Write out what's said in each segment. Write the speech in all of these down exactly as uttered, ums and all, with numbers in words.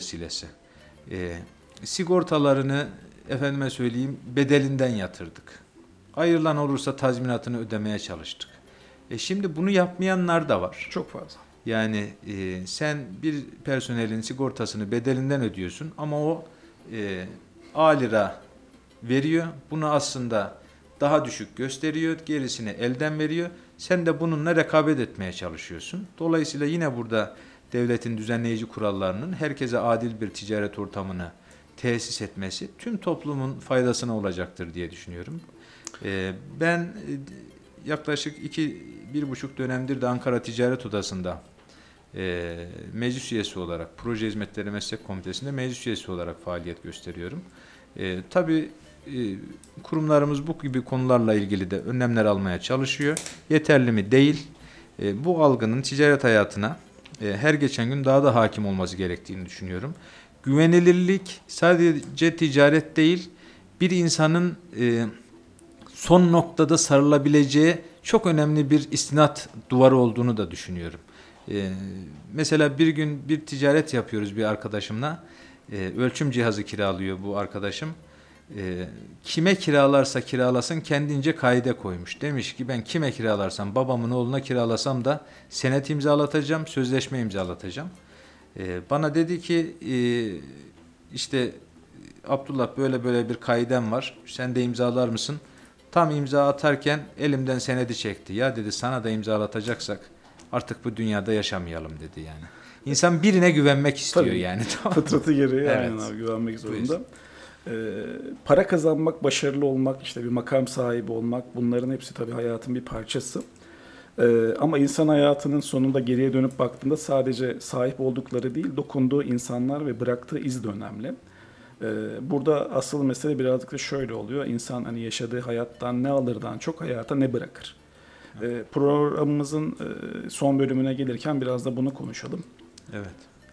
vesilesi. E, sigortalarını efendime söyleyeyim bedelinden yatırdık. Ayrılan olursa tazminatını ödemeye çalıştık. E şimdi bunu yapmayanlar da var. Çok fazla. Yani e, sen bir personelin sigortasını bedelinden ödüyorsun ama o e, A lira veriyor. Bunu aslında daha düşük gösteriyor. Gerisini elden veriyor. Sen de bununla rekabet etmeye çalışıyorsun. Dolayısıyla yine burada devletin düzenleyici kurallarının herkese adil bir ticaret ortamını tesis etmesi tüm toplumun faydasına olacaktır diye düşünüyorum. E, ben e, yaklaşık iki, bir buçuk dönemdir de Ankara Ticaret Odası'nda e, meclis üyesi olarak, Proje Hizmetleri Meslek Komitesi'nde meclis üyesi olarak faaliyet gösteriyorum. E, tabii e, kurumlarımız bu gibi konularla ilgili de önlemler almaya çalışıyor. Yeterli mi? Değil. E, bu algının ticaret hayatına e, her geçen gün daha da hakim olması gerektiğini düşünüyorum. Güvenilirlik sadece ticaret değil, bir insanın e, son noktada sarılabileceği çok önemli bir istinat duvarı olduğunu da düşünüyorum. Ee, mesela bir gün bir ticaret yapıyoruz bir arkadaşımla. Ee, ölçüm cihazı kiralıyor bu arkadaşım. Ee, kime kiralarsa kiralasın kendince kaide koymuş. Demiş ki ben kime kiralarsam babamın oğluna kiralasam da senet imzalatacağım, sözleşme imzalatacağım. Ee, bana dedi ki e, işte Abdullah böyle böyle bir kaidem var. Sen de imzalar mısın? Tam imza atarken elimden senedi çekti. Ya dedi sana da imzalatacaksak artık bu dünyada yaşamayalım dedi yani. İnsan birine güvenmek istiyor Tabii, yani. fıtratı gereği Evet. aynen abi güvenmek zorunda. Ee, para kazanmak, başarılı olmak, işte bir makam sahibi olmak bunların hepsi tabii hayatın bir parçası. Ee, ama insan hayatının sonunda geriye dönüp baktığında sadece sahip oldukları değil, dokunduğu insanlar ve bıraktığı iz de önemli. Ee, burada asıl mesele birazcık da şöyle oluyor. İnsan hani yaşadığı hayattan ne alırdan çok hayata ne bırakır. Ee, programımızın e, son bölümüne gelirken biraz da bunu konuşalım. Evet.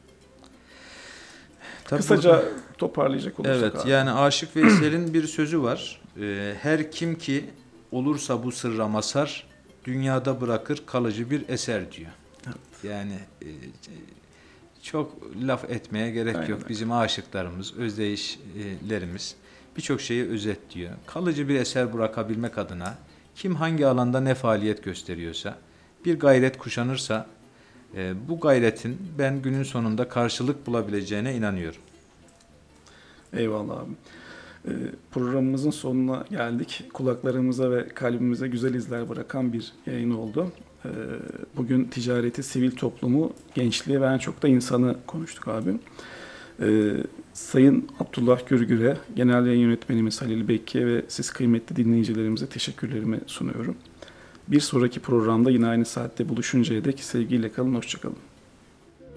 Tabii Kısaca burada, toparlayacak olursak evet, abi. yani Aşık Veysel'in bir sözü var. Ee, her kim ki olursa bu sırra mazhar dünyada bırakır kalıcı bir eser diyor. Evet. Yani e, çok laf etmeye gerek Aynen. yok. Bizim aşıklarımız, özdeyişlerimiz birçok şeyi özetliyor. Kalıcı bir eser bırakabilmek adına kim hangi alanda ne faaliyet gösteriyorsa, bir gayret kuşanırsa e, bu gayretin ben günün sonunda karşılık bulabileceğine inanıyorum. Eyvallah abi. Ee, programımızın sonuna geldik. Kulaklarımıza ve kalbimize güzel izler bırakan bir yayın oldu. Ee, bugün ticareti, sivil toplumu, gençliği ve en çok da insanı konuştuk abi. Ee, Sayın Abdullah Gürgür'e, Genel Yayın Yönetmenimiz Halil Bekki'ye ve siz kıymetli dinleyicilerimize teşekkürlerimi sunuyorum. Bir sonraki programda yine aynı saatte buluşuncaya dek sevgiyle kalın, hoşça kalın.